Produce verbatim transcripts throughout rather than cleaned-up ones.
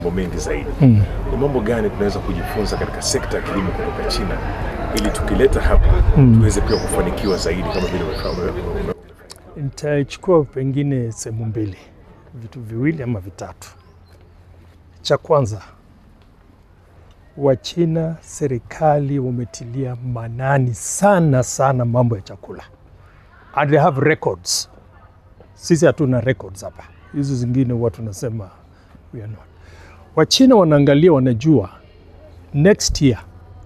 mambo mengi zaidi. Mm. Ni mambo gani tunaweza kujifunza katika sekta ya kilimo kutoka China ili tukileta hapa mm. tuweze pia kufanikiwa zaidi kama vile wewe? Nitachukua pengine sehemu mbili, vitu viwili ama vitatu. Cha kwanza, Wachina serikali wametilia manani sana sana mambo ya chakula. And they have records. Sisi hatuna records hapa. Hizo zingine watu nasema we are not. Wachina wanaangalia, wanajua next year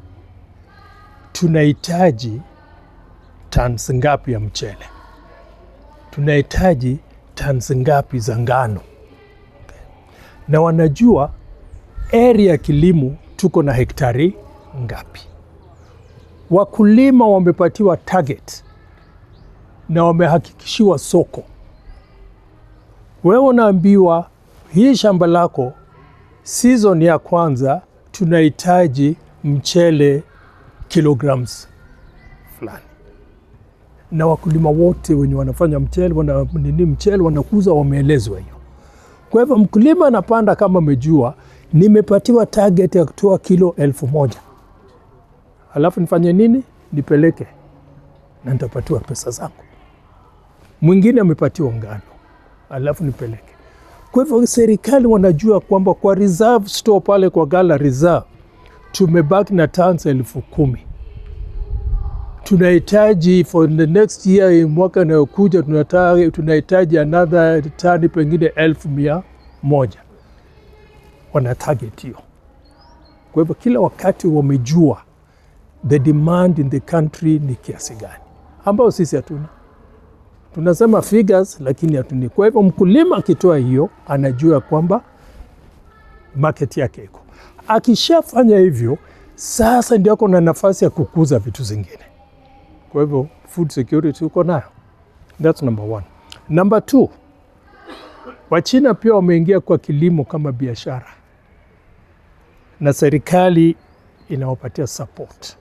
tunahitaji tons ngapi ya mchele, tunahitaji tons ngapi za ngano, na wanajua area ya kilimo tuko na hektari ngapi. Wakulima wamepatiwa target na wamehakikishiwa soko. Wewe unaambiwa hii shamba lako season ya kwanza tunahitaji mchele kilograms fulani, na wakulima wote wenye wanafanya mchele wana nini mchele wanakuza wameelezwa hiyo. Kwa hivyo mkulima anapanda kama amejua nimepatiwa target ya kutoa kilo elfu moja. Halafu nifanye nini? Nipeleke na nitapatiwa pesa zangu. Mwingine amepatiwa ngano, halafu nipeleke. Kwa hivyo serikali wanajua kwamba kwa reserve store pale kwa gala reserve tumebaki na tons elfu kumi. Tunahitaji for the next year, mwaka unaokuja tunahitaji another tani pengine elfu mia moja. Wana target hiyo. Kwa hivyo kila wakati wamejua the demand in the country ni kiasi gani, ambao sisi hatuna. Tunasema figures lakini hatuni. Kwa hivyo mkulima akitoa hiyo anajua kwamba market yake iko. Akishafanya hivyo sasa ndio ako na nafasi ya kukuza vitu zingine. Kwa hivyo food security uko nayo. That's number one. Number two, Wachina pia wameingia kwa kilimo kama biashara, na serikali inawapatia support.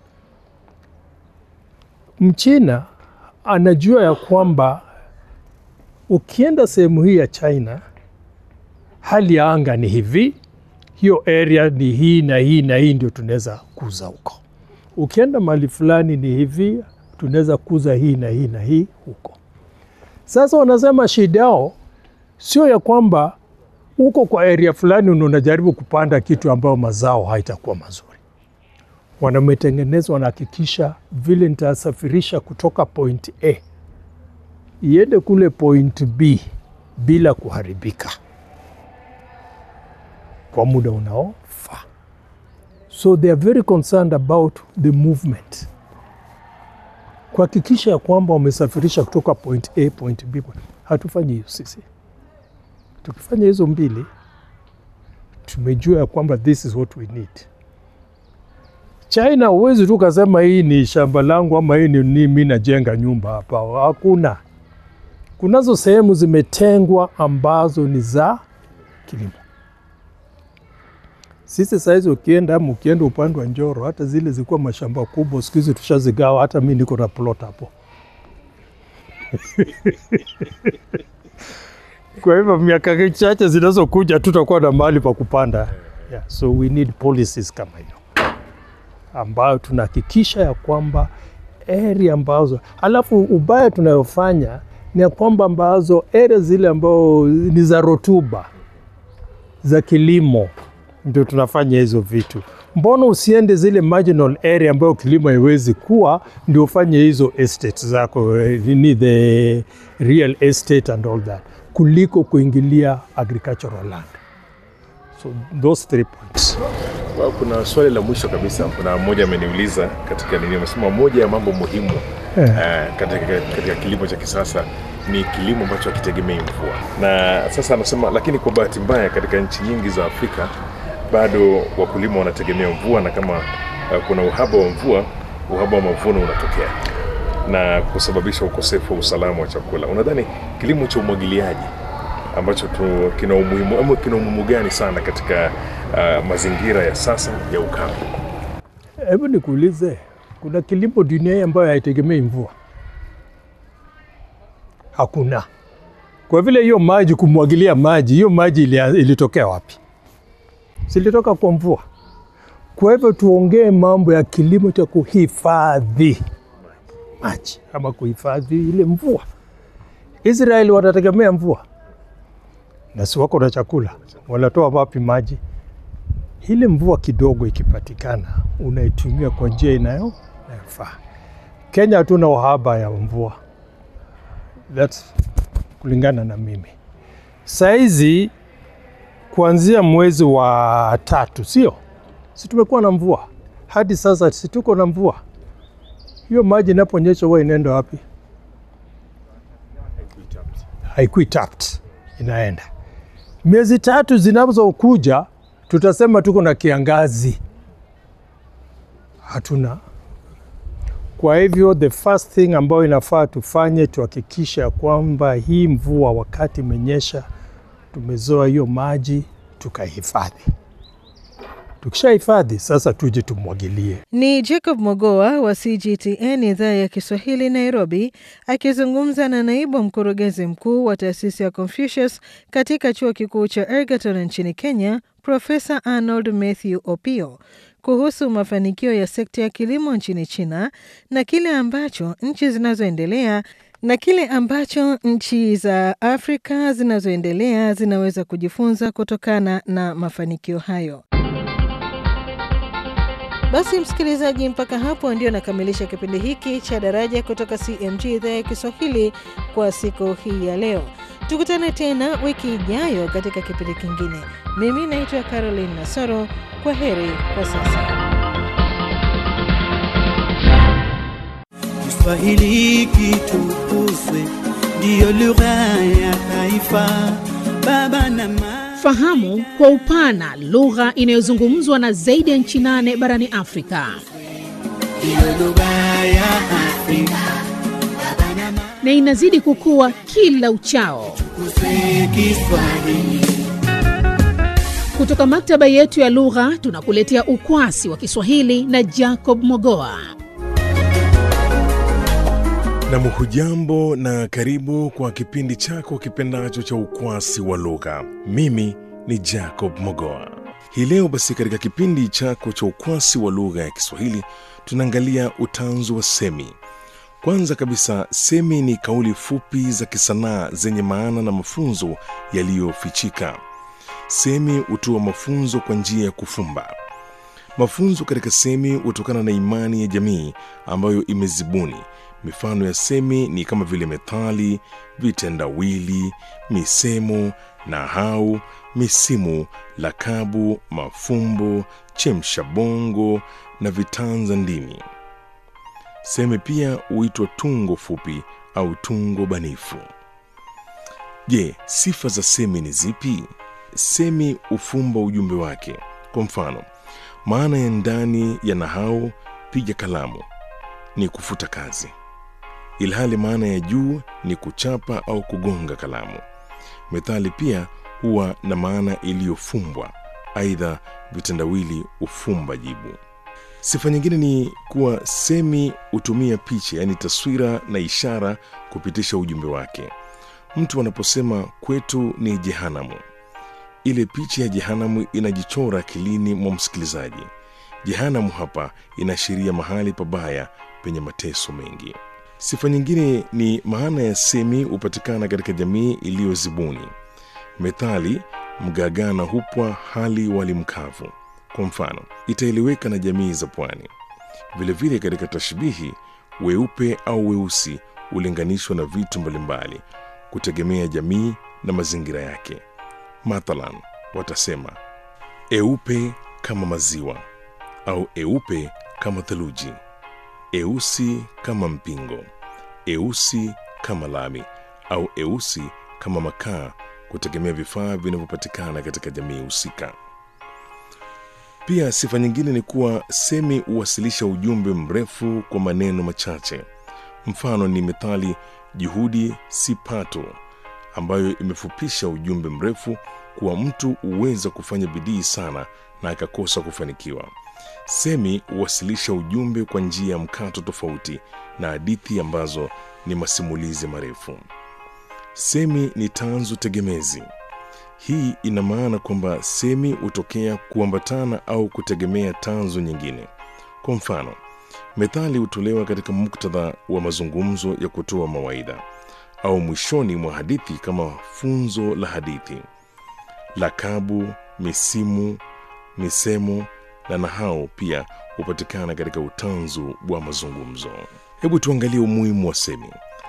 Mchina anajua ya kwamba ukienda sehemu hii ya China hali ya anga ni hivi, hiyo area ni hii na hii na hii ndio tunaweza kuza huko. Ukienda mahali fulani ni hivi, tunaweza kuza hii na hii na hii huko. Sasa wanasema shida yao sio ya kwamba uko kwa area fulani unajaribu kupanda kitu ambao mazao haitakuwa mazuri. Wanametengeneza, wanahakikisha vile nitasafirisha kutoka point A iende kule point B bila kuharibika kwa muda unaofaa. So they are very concerned about the movement, kuhakikisha ya kwamba wamesafirisha kutoka point A point B. Hatufanyi hiyo sisi. Tukifanya hizo mbili tumejua ya kwamba this is what we need. China huwezi tu kasema hii ni shamba langu ama hii ni mimi najenga nyumba hapa. Hakuna. Kunazo sehemu zimetengwa ambazo ni za kilimo. Sisi saizi ukienda ama ukienda upande wa Njoro, hata zile zilikuwa mashamba kubwa siku hizi tushazigawa. Hata mimi niko na plot hapo. Kwa hivyo miaka chache zinazokuja tutakuwa na mahali pa kupanda. Yeah, so we need policies kama hiyo ambayo tunahakikisha ya kwamba area ambazo, alafu ubaya tunayofanya ni ya kwamba ambazo area zile ambao ni za rotuba za kilimo ndio tunafanya hizo vitu. Mbona usiende zile marginal area ambayo kilimo haiwezi kuwa ndio ufanye hizo estates zako, ni the real estate and all that, kuliko kuingilia agricultural land. So those three points. Well, kuna swali la mwisho kabisa. Kuna mmoja ameniuliza katika nini, amesema moja ya mambo muhimu yeah. uh, katika, katika kilimo cha kisasa ni kilimo ambacho hakitegemei mvua. Na sasa anasema lakini kwa bahati mbaya katika nchi nyingi za Afrika bado wakulima wanategemea mvua, na kama uh, kuna uhaba wa mvua, uhaba wa mavuno unatokea na kusababisha ukosefu wa usalama wa chakula. Unadhani kilimo cha umwagiliaji ambacho tu kina umuhimu ama kina umuhimu gani sana katika uh, mazingira ya sasa ya ukame? Hebu nikuulize, kuna kilimo duniani ambayo haitegemei mvua? Hakuna. Kwa vile hiyo maji kumwagilia maji, hiyo maji ilitokea wapi? zilitoka kwa mvua. Kwa hivyo tuongee mambo ya kilimo cha kuhifadhi maji ama kuhifadhi ile mvua. Israeli watategemea mvua, na si wako na chakula, wanatoa wapi maji? Ile mvua kidogo ikipatikana, unaitumia kwa njia inayofaa. Kenya hatuna uhaba ya mvua. That's kulingana na mimi. Saizi kuanzia mwezi wa tatu, sio? Si tumekuwa na mvua. Hadi sasa si tuko na mvua. Hiyo maji inaponyesha huwa inaenda wapi? Haikui tapped. Inaenda. Miezi tatu zinazokuja tutasema tuko na kiangazi. Hatuna. Kwa hivyo the first thing ambayo inafaa tufanye tuhakikisha kwamba hii mvua wakati imenyesha tumezoa hiyo maji tukahifadhi. Tukishahifadhi sasa tuje tumwagilie. Ni Jacob Mogoa wa C G T N idhaa ya Kiswahili Nairobi, akizungumza na naibu mkurugenzi mkuu wa taasisi ya Confucius katika chuo kikuu cha Egerton nchini Kenya, Profesa Arnold Mathew Opio, kuhusu mafanikio ya sekta ya kilimo nchini China na kile ambacho nchi zinazoendelea na kile ambacho nchi za Afrika zinazoendelea zinaweza kujifunza kutokana na mafanikio hayo. Basi msikilizaji, mpaka hapo ndio nakamilisha kipindi hiki cha Daraja kutoka C M G idhaa ya Kiswahili kwa siku hii ya leo. Tukutane tena wiki ijayo katika kipindi kingine. Mimi naitwa Caroline Nasoro. Kwa heri kwa sasa. Kiswahili kitukuzwe, ndiyo lugha ya taifa. Baba na mama, fahamu kwa upana lugha inayozungumzwa na zaidi ya nchi nane barani Afrika. ndiyo lugha ya Afrika. Baba na mama, Na inazidi kukua kila uchao. tukuzwe Kiswahili. Kutoka maktaba yetu ya lugha tunakuletea ukwasi wa Kiswahili na Jacob Mogoa. Na mhujambo na karibu kwa kipindi chako kipendacho cha ukwasi wa lugha. Mimi ni Jacob Mogoa. Hii leo basi katika kipindi chako cha ukwasi wa lugha ya Kiswahili tunaangalia utanzu wa semi. Kwanza kabisa, semi ni kauli fupi za kisanaa zenye maana na mafunzo yaliyofichika. Semi hutoa mafunzo kwa njia ya kufumba. Mafunzo katika semi hutokana na imani ya jamii ambayo imezibuni. Mifano ya semi ni kama vile methali, vitendawili, misemo, nahau, misimu, lakabu, mafumbo, chemshabongo na vitanza ndimi. Semi pia huitwa tungo fupi au tungo banifu. Je, sifa za semi ni zipi? Semi hufumba ujumbe wake. Kwa mfano, maana ya ndani ya nahau piga kalamu ni kufuta kazi, ilhali maana ya juu ni kuchapa au kugonga kalamu. Methali pia huwa na maana iliyofumbwa. Aidha, vitendawili hufumba jibu. Sifa nyingine ni kuwa semi hutumia picha, yani taswira na ishara kupitisha ujumbe wake. Mtu anaposema kwetu ni jehanamu, ile picha ya jehanamu inajichora akilini mwa msikilizaji. Jehanamu hapa inaashiria mahali pabaya penye mateso mengi. Sifa nyingine ni maana ya semi hupatikana katika jamii iliyozibuni. Methali, mgagana hupwa hali wali mkavu, kwa mfano, itaeleweka na jamii za pwani. Vile vile katika tashbihi, weupe au weusi ulinganishwa na vitu mbalimbali kutegemea jamii na mazingira yake. Mathalan, watasema eupe kama maziwa, au eupe kama theluji, eusi kama mpingo, eusi kama lami, au eusi kama makaa, kutegemea vifaa vinavyopatikana katika jamii husika. Pia sifa nyingine ni kuwa semi huwasilisha ujumbe mrefu kwa maneno machache. Mfano ni methali, juhudi si pato, ambayo imefupisha ujumbe mrefu kuwa mtu huweza kufanya bidii sana na akakosa kufanikiwa. Semi huwasilisha ujumbe kwa njia ya mkato tofauti na hadithi ambazo ni masimulizi marefu. Semi ni tanzu tegemezi. Hii ina maana kwamba semi hutokea kuambatana au kutegemea tanzu nyingine. Kwa mfano, methali hutolewa katika muktadha wa mazungumzo ya kutoa mawaidha au mwishoni mwa hadithi kama funzo la hadithi. Lakabu, misimu, misemo na nahau pia hupatikana katika utanzu wa mazungumzo. Hebu tuangalie umuhimu wa semi.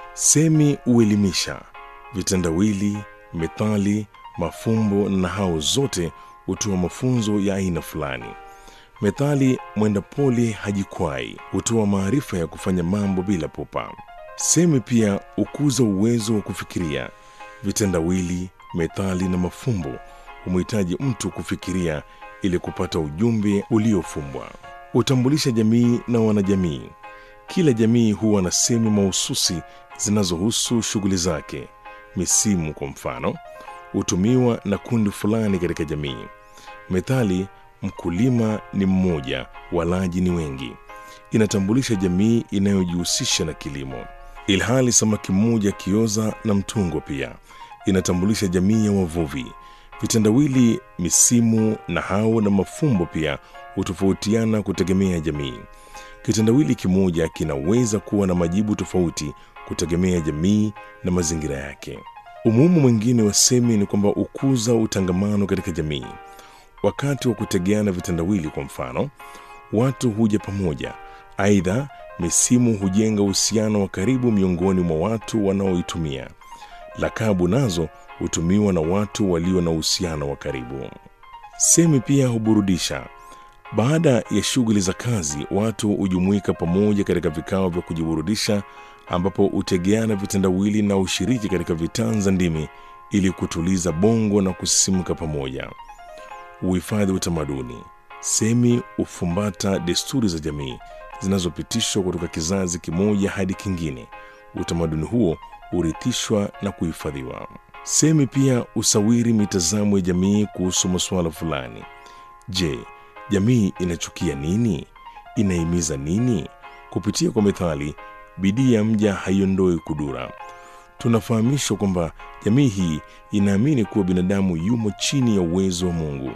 Semi huelimisha. Vitendawili, methali, mafumbo na nahau zote hutoa mafunzo ya aina fulani. Methali mwenda pole hajikwai hutoa maarifa ya kufanya mambo bila pupa. Semi pia hukuza uwezo wa kufikiria. Vitendawili, methali na mafumbo humhitaji mtu kufikiria ili kupata ujumbe uliofumbwa. Hutambulisha jamii na wanajamii. Kila jamii huwa na semi mahususi zinazohusu shughuli zake. Misimu kwa mfano hutumiwa na kundi fulani katika jamii. Methali mkulima ni mmoja, walaji ni wengi inatambulisha jamii inayojihusisha na kilimo. Ilhali samaki mmoja kioza na mtungo pia inatambulisha jamii ya wavuvi. Vitendawili, misimu, nahau na mafumbo pia hutofautiana kutegemea jamii. Kitendawili kimoja kinaweza kuwa na majibu tofauti kutegemea jamii na mazingira yake. Umuhimu mwingine wa semi ni kwamba ukuza utangamano katika jamii. Wakati wa kutegeana vitendawili kwa mfano, watu huja pamoja. Aidha, misimu hujenga uhusiano wa karibu miongoni mwa watu wanaoitumia. Lakabu nazo hutumiwa na watu walio na uhusiano wa karibu. Semi pia huburudisha. Baada ya shughuli za kazi, watu hujumuika pamoja katika vikao vya kujiburudisha ambapo hutegeana vitendawili na ushiriki katika vitanza ndimi ili kutuliza bongo na kusisimka pamoja. Uhifadhi utamaduni. Semi hufumbata desturi za jamii zinazopitishwa kutoka kizazi kimoja hadi kingine. Utamaduni huo hurithishwa na kuhifadhiwa. Semi pia usawiri mitazamo ya jamii kuhusu masuala fulani. Je, jamii inachukia nini? Inahimiza nini? Kupitia kwa methali, bidii ya mja haiondoi kudura, tunafahamishwa kwamba jamii hii inaamini kuwa binadamu yumo chini ya uwezo wa Mungu.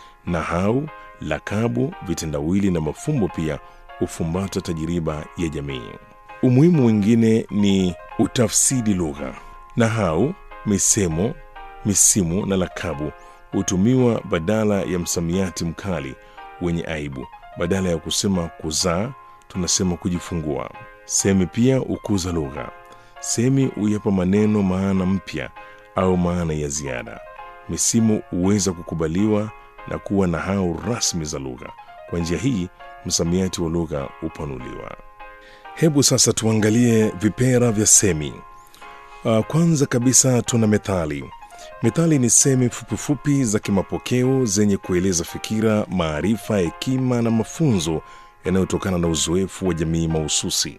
Nahau, lakabu, vitendawili na mafumbo pia hufumbata tajiriba ya jamii. Umuhimu mwingine ni utafsiri lugha. Nahau, misemo, misimu na lakabu hutumiwa badala ya msamiati mkali wenye aibu. Badala ya kusema kuzaa, tunasema kujifungua. Semi pia hukuza lugha. Semi huyapa maneno maana mpya au maana ya ziada. Misimu huweza kukubaliwa na kuwa nahau rasmi za lugha. Kwa njia hii, msamiati wa lugha upanuliwa. Hebu sasa tuangalie vipera vya semi. Uh, kwanza kabisa tuna methali. Methali ni semi fupifupi za kimapokeo zenye kueleza fikira, maarifa, hekima na mafunzo yanayotokana na uzoefu wa jamii mahususi.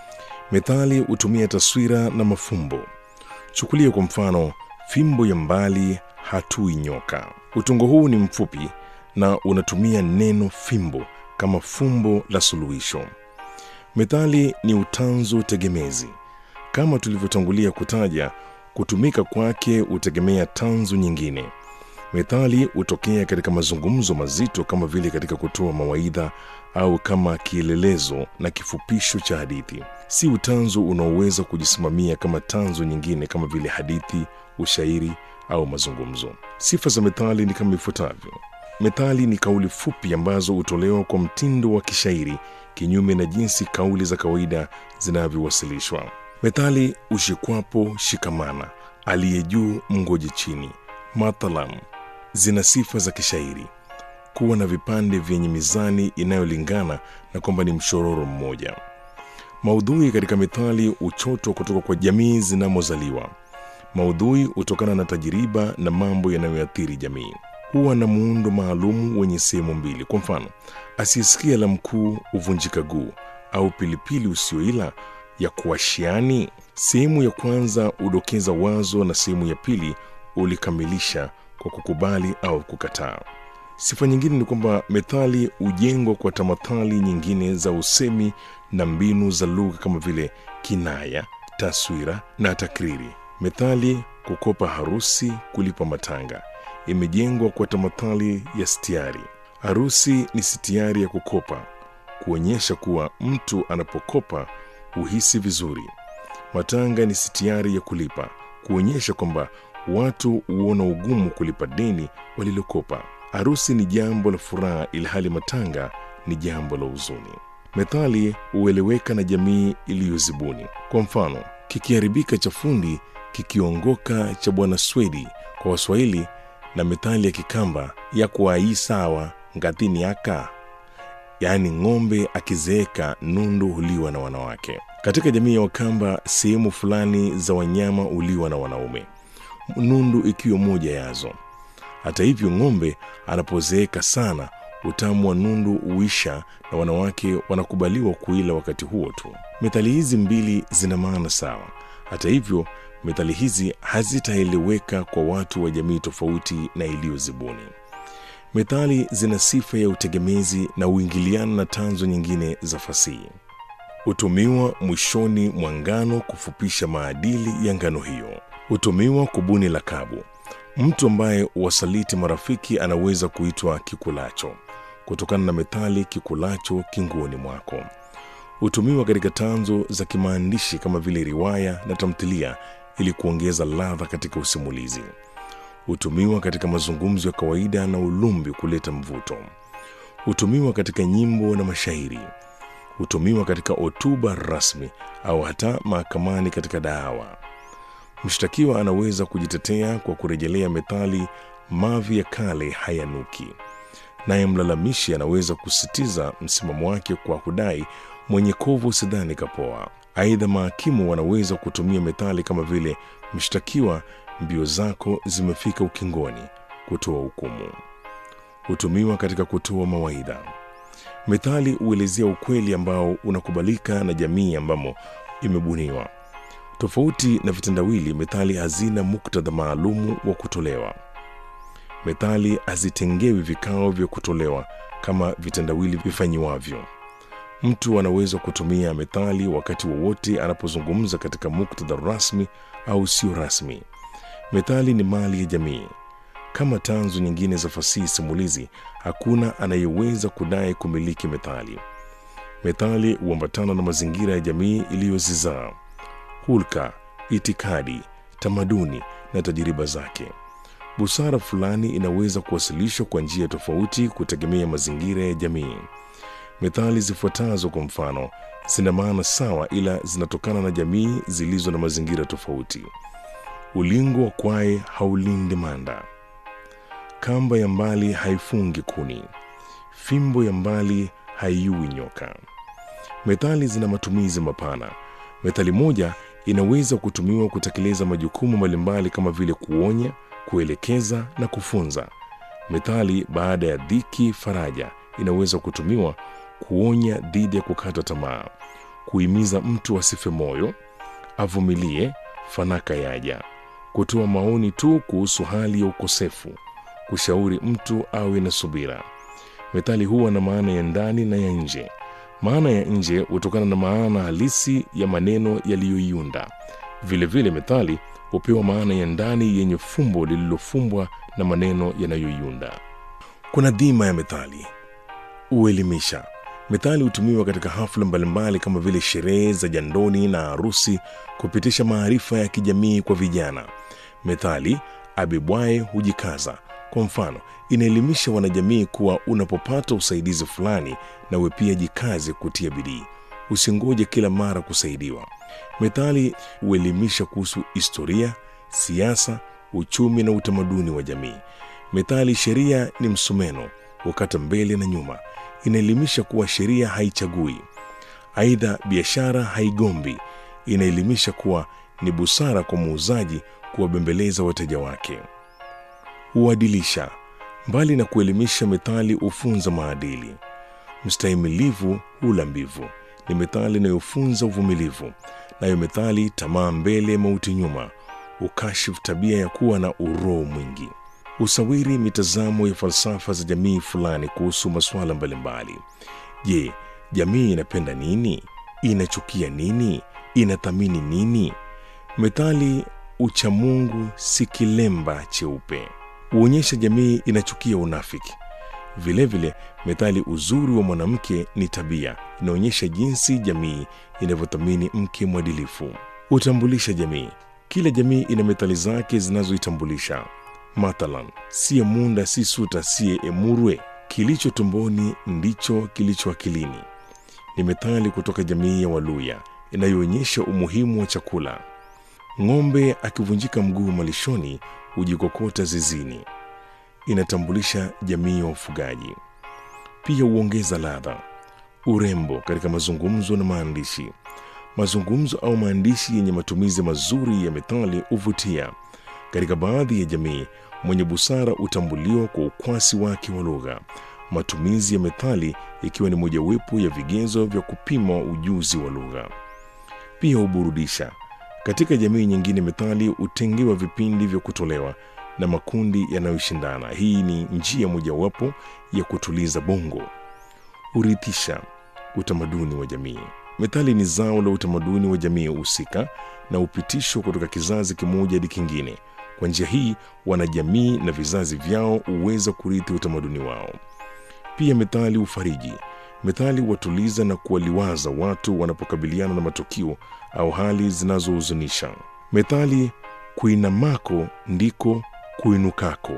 Methali hutumia taswira na mafumbo. Chukulia kwa mfano, fimbo ya mbali hatui nyoka. Utungo huu ni mfupi na unatumia neno fimbo kama fumbo la suluhisho. Methali ni utanzu tegemezi. Kama tulivyotangulia kutaja, kutumika kwake hutegemea tanzu nyingine. Methali hutokea katika mazungumzo mazito kama vile katika kutoa mawaidha au kama kielelezo na kifupisho cha hadithi. Si utanzu unaoweza kujisimamia kama tanzu nyingine kama vile hadithi, ushairi au mazungumzo. Sifa za methali ni kama ifuatavyo. Methali ni kauli fupi ambazo hutolewa kwa mtindo wa kishairi, kinyume na jinsi kauli za kawaida zinavyowasilishwa. Methali ushikwapo shikamana, aliye juu mngoje chini. Mathalan, zina sifa za kishairi, kuwa na vipande vyenye mizani inayolingana na kwamba ni mshororo mmoja. Maudhui katika methali uchotwa kutoka kwa jamii zinamozaliwa. Maudhui hutokana na tajiriba na mambo yanayoathiri jamii. Huwa na muundo maalum wenye sehemu mbili. Kwa mfano, asiyesikia la mkuu uvunjika guu, au pilipili usioila ya kuashiani. Sehemu ya kwanza udokeza wazo na sehemu ya pili ulikamilisha kwa kukubali au kukataa. Sifa nyingine ni kwamba methali hujengwa kwa tamathali nyingine za usemi na mbinu za lugha kama vile kinaya, taswira na takriri. Methali kukopa harusi, kulipa matanga. imejengwa kwa tamathali ya sitiari. Harusi ni sitiari ya kukopa, kuonyesha kuwa mtu anapokopa uhisi vizuri. Matanga ni sitiari ya kulipa, kuonyesha kwamba watu huona ugumu kulipa deni walilokopa. Harusi ni jambo la furaha, ilhali matanga ni jambo la huzuni. Methali hueleweka na jamii iliyozibuni. Kwa mfano, kikiharibika cha fundi, kikiongoka cha bwana Swedi kwa Waswahili, na methali ya Kikamba ya kuwa hii sawa ngatini aka, yaani ng'ombe akizeeka nundu huliwa na wanawake. Katika jamii ya Wakamba, sehemu fulani za wanyama huliwa na wanaume, nundu ikiwa moja yazo. Hata hivyo, ng'ombe anapozeeka sana, utamu wa nundu huisha na wanawake wanakubaliwa kuila wakati huo tu. Methali hizi mbili zina maana sawa. Hata hivyo, methali hizi hazitaeleweka kwa watu wa jamii tofauti na iliyozibuni. Methali zina sifa ya utegemezi na uingiliana na tanzo nyingine za fasihi. Hutumiwa mwishoni mwa ngano kufupisha maadili ya ngano hiyo. Hutumiwa kubuni lakabu. Mtu ambaye wasaliti marafiki anaweza kuitwa kikulacho, kutokana na methali kikulacho kinguoni mwako. Hutumiwa katika tanzo za kimaandishi kama vile riwaya na tamthilia ili kuongeza ladha katika usimulizi. Hutumiwa katika mazungumzo ya kawaida na ulumbi kuleta mvuto. Hutumiwa katika nyimbo na mashairi. Hutumiwa katika hotuba rasmi au hata mahakamani katika dawa. Mshtakiwa anaweza kujitetea kwa kurejelea methali mavi ya kale hayanuki. Naye mlalamishi anaweza kusitiza msimamo wake kwa kudai mwenye kovu sidhani kapoa. Aidha, mahakimu wanaweza kutumia methali kama vile mshtakiwa, mbio zako zimefika ukingoni, kutoa hukumu. Hutumiwa katika kutoa mawaidha. Methali huelezea ukweli ambao unakubalika na jamii ambamo imebuniwa. Tofauti na vitendawili, methali hazina muktadha maalumu wa kutolewa. Methali hazitengewi vikao vya kutolewa kama vitendawili vifanyiwavyo. Mtu anaweza kutumia methali wakati wowote anapozungumza katika muktadha rasmi au sio rasmi. Methali ni mali ya jamii. Kama tanzo nyingine za fasihi simulizi, hakuna anayeweza kudai kumiliki methali. Methali huambatana na mazingira ya jamii iliyozizaa, hulka, itikadi, tamaduni na tajiriba zake. Busara fulani inaweza kuwasilishwa kwa njia tofauti kutegemea mazingira ya jamii. Methali zifuatazo kwa mfano zina maana sawa, ila zinatokana na jamii zilizo na mazingira tofauti. Ulingo wa kwae haulindi manda. Kamba ya mbali haifungi kuni. Fimbo ya mbali haiui nyoka. Methali zina matumizi mapana. Methali moja inaweza kutumiwa kutekeleza majukumu mbalimbali kama vile kuonya, kuelekeza na kufunza. Methali baada ya dhiki faraja inaweza kutumiwa kuonya dhidi ya kukata tamaa, kuhimiza mtu asife moyo, avumilie, fanaka yaja, kutoa maoni tu kuhusu hali ya ukosefu, kushauri mtu awe na subira. Methali huwa na maana ya ndani na ya nje. Maana ya nje hutokana na maana halisi ya maneno yaliyoiunda. Vile vile methali hupewa maana ya ndani yenye fumbo lililofumbwa na maneno yanayoiunda. Kuna dhima ya methali: uelimisha. Methali hutumiwa katika hafla mbalimbali kama vile sherehe za jandoni na harusi kupitisha maarifa ya kijamii kwa vijana. Methali abebwaye hujikaza, kwa mfano, inaelimisha wanajamii kuwa unapopata usaidizi fulani na wewe pia jikaze kutia bidii. Usingoje kila mara kusaidiwa. Methali huelimisha kuhusu historia, siasa, uchumi na utamaduni wa jamii. Methali sheria ni msumeno, wakati mbele na nyuma, inaelimisha kuwa sheria haichagui. Aidha, biashara haigombi, inaelimisha kuwa ni busara kwa muuzaji kuwabembeleza wateja wake. Huadilisha. Mbali na kuelimisha, methali hufunza maadili. Mstahimilivu hula mbivu ni methali inayofunza uvumilivu. Nayo methali tamaa mbele mauti nyuma ukashifu tabia ya kuwa na uroho mwingi. Usawiri mitazamo ya falsafa za jamii fulani kuhusu masuala mbalimbali. Je, jamii inapenda nini? Inachukia nini? Inathamini nini? Methali uchamungu si kilemba cheupe. huonyesha jamii inachukia unafiki. Vile vile, methali uzuri wa mwanamke ni tabia inaonyesha jinsi jamii inavyothamini mke mwadilifu. Utambulisha jamii. Kila jamii ina methali zake zinazoitambulisha. Mathalan, siye munda si suta siye emurwe, kilicho tumboni ndicho kilicho akilini. Ni methali kutoka jamii ya Waluya inayoonyesha umuhimu wa chakula. Ng'ombe akivunjika mguu malishoni hujikokota zizini. Inatambulisha jamii ya ufugaji. Pia huongeza ladha, urembo katika mazungumzo na maandishi. Mazungumzo au maandishi yenye matumizi mazuri ya methali huvutia. Katika baadhi ya jamii, mwenye busara hutambuliwa kwa ukwasi wake wa lugha. Matumizi ya methali ikiwa ni mojawapo ya vigezo vya kupima ujuzi wa lugha. Pia huburudisha. Katika jamii nyingine, methali hutengewa vipindi vya kutolewa na makundi yanayoshindana. Hii ni njia mojawapo ya kutuliza bongo. Urithisha utamaduni wa jamii. Methali ni zao la utamaduni wa jamii husika na upitishwa kutoka kizazi kimoja hadi kingine. Kwa njia hii, wanajamii na vizazi vyao huweza kurithi utamaduni wao. Pia methali ufariji. Methali watuliza na kuwaliwaza watu wanapokabiliana na matukio au hali zinazohuzunisha. Methali kuinamako ndiko kuinukako,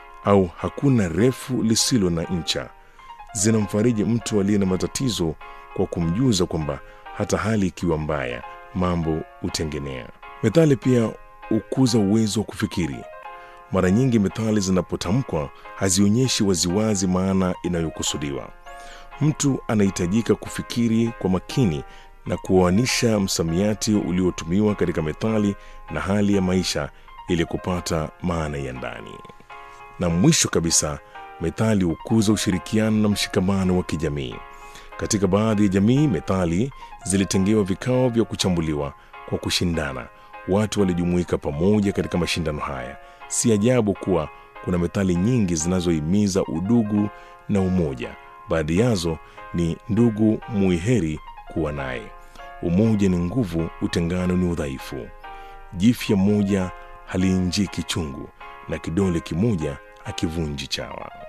au hakuna refu lisilo na ncha, zinamfariji mtu aliye na matatizo kwa kumjuza kwamba hata hali ikiwa mbaya, mambo hutengenea. Methali pia hukuza uwezo wa kufikiri. Mara nyingi methali zinapotamkwa hazionyeshi waziwazi maana inayokusudiwa. Mtu anahitajika kufikiri kwa makini na kuoanisha msamiati uliotumiwa katika methali na hali ya maisha ili kupata maana ya ndani. Na mwisho kabisa, methali hukuza ushirikiano na mshikamano wa kijamii. Katika baadhi ya jamii, methali zilitengewa vikao vya kuchambuliwa kwa kushindana. Watu walijumuika pamoja katika mashindano haya. Si ajabu kuwa kuna methali nyingi zinazohimiza udugu na umoja. Baadhi yazo ni ndugu muiheri kuwa naye, umoja ni nguvu, utengano ni udhaifu, jifya moja haliinjiki chungu, na kidole kimoja akivunji chawa.